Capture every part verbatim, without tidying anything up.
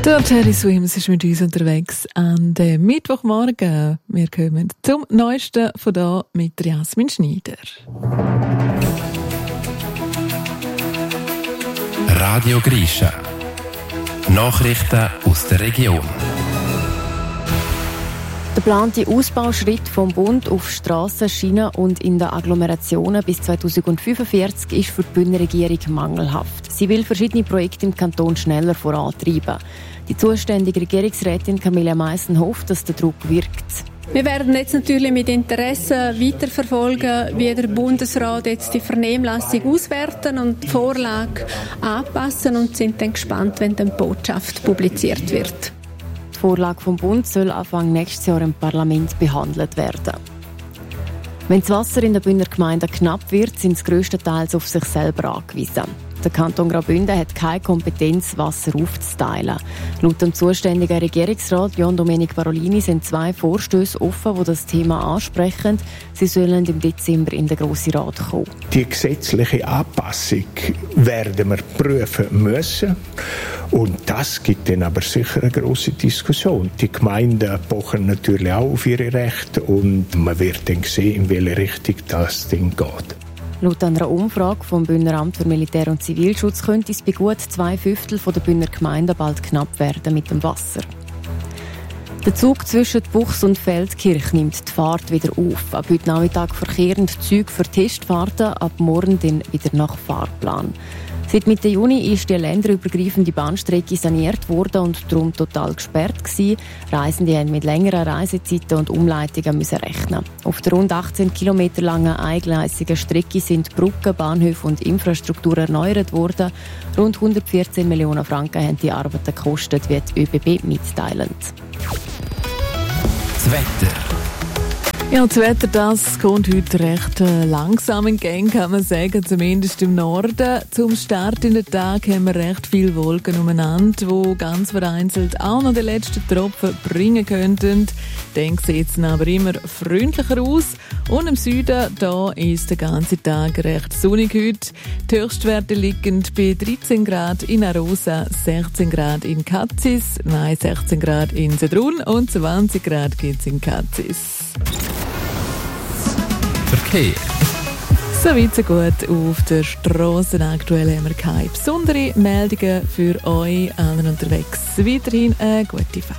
Der Terry Swims ist mit uns unterwegs an dem Mittwochmorgen. Wir kommen zum Neuesten von da mit Jasmin Schneider. Radio Grisha. Nachrichten aus der Region. Der geplante Ausbauschritt vom Bund auf Strassen, Schienen und in den Agglomerationen bis zweitausendfünfundvierzig ist für die Bündner Regierung mangelhaft. Sie will verschiedene Projekte im Kanton schneller vorantreiben. Die zuständige Regierungsrätin Camilla Meissen hofft, dass der Druck wirkt. Wir werden jetzt natürlich mit Interesse weiterverfolgen, wie der Bundesrat jetzt die Vernehmlassung auswerten und die Vorlage anpassen und sind dann gespannt, wenn dann die Botschaft publiziert wird. Die Vorlage vom Bund soll Anfang nächstes Jahr im Parlament behandelt werden. Wenn das Wasser in den Bündner Gemeinden knapp wird, sind sie grösstenteils auf sich selber angewiesen. Der Kanton Graubünden hat keine Kompetenz, Wasser aufzuteilen. Laut dem zuständigen Regierungsrat John Domenic Parolini sind zwei Vorstöße offen, die das Thema ansprechen. Sie sollen im Dezember in den Grossen Rat kommen. Die gesetzliche Anpassung werden wir prüfen müssen. Und das gibt dann aber sicher eine grosse Diskussion. Die Gemeinden pochen natürlich auch auf ihre Rechte und man wird dann sehen, in welche Richtung das Ding geht. Laut einer Umfrage vom Bündner Amt für Militär- und Zivilschutz könnte es bei gut zwei Fünftel der Bündner Gemeinden bald knapp werden mit dem Wasser. Der Zug zwischen Buchs und Feldkirch nimmt die Fahrt wieder auf. Ab heute Nachmittag verkehren die Züge für Testfahrten, ab morgen dann wieder nach Fahrplan. Seit Mitte Juni ist die länderübergreifende Bahnstrecke saniert worden und darum total gesperrt gewesen. Reisende haben mit längeren Reisezeiten und Umleitungen müssen rechnen. Auf der rund achtzehn Kilometer langen eingleisigen Strecke sind Brücken, Bahnhöfe und Infrastruktur erneuert worden. Rund hundertvierzehn Millionen Franken haben die Arbeiten gekostet, wie die ÖBB mitteilen. Das Wetter. Ja, das Wetter, das kommt heute recht äh, langsam in Gang, kann man sagen, zumindest im Norden. Zum Start in den Tag haben wir recht viele Wolken umeinander, die ganz vereinzelt auch noch den letzten Tropfen bringen könnten. Dann sieht es aber immer freundlicher aus. Und im Süden, da ist der ganze Tag recht sonnig heute. Die Höchstwerte liegen bei dreizehn Grad in Arosa, sechzehn Grad in Katzis, nein, sechzehn Grad in Sedrun und zwanzig Grad gibt es in Katzis. Verkehr. So weit, so gut auf der Straße. Aktuell haben wir keine besonderen Meldungen für euch allen unterwegs. Weiterhin eine gute Fahrt.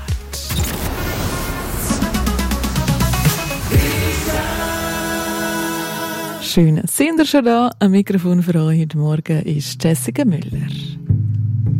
Schön, sind ihr schon da? Am Mikrofon für euch heute Morgen ist Jessica Müller.